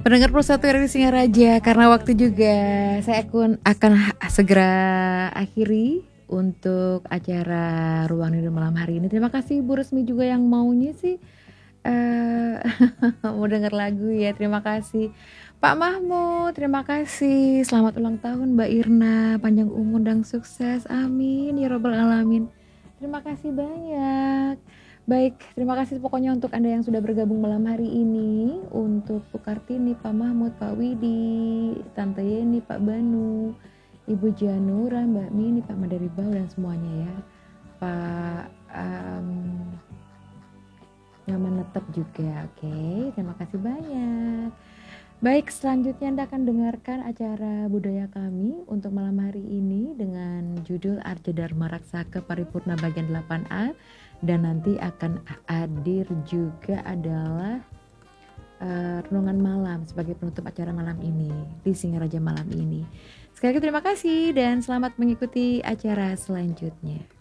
Pendengar Plus Satu dari Singaraja, karena waktu juga saya akan segera akhiri untuk acara Ruang Niru malam hari ini. Terima kasih Bu Resmi juga yang maunya sih mau denger lagu ya. Terima kasih Pak Mahmud, terima kasih. Selamat ulang tahun Mbak Irna, panjang umur dan sukses. Amin ya robbal alamin. Terima kasih banyak. Baik, terima kasih pokoknya untuk Anda yang sudah bergabung malam hari ini. Untuk Bu Kartini, Pak Mahmud, Pak Widi, Tante Yeni, Pak Banu, Ibu Janura, Mbak Mini, Pak Madaribau dan semuanya ya. Pak nyaman netep juga, oke. Terima kasih banyak. Baik, selanjutnya Anda akan dengarkan acara budaya kami untuk malam hari ini dengan judul Arja Dharma Raksaka Paripurna bagian 8A. Dan nanti akan hadir juga adalah renungan malam sebagai penutup acara malam ini di Singaraja malam ini. Sekali lagi terima kasih dan selamat mengikuti acara selanjutnya.